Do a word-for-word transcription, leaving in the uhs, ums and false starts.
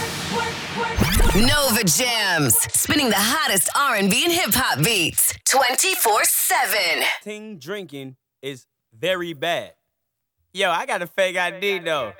Nova Jams, spinning the hottest R and B and hip hop beats twenty-four seven. Ting drinking is very bad. Yo, I got a fake I D though.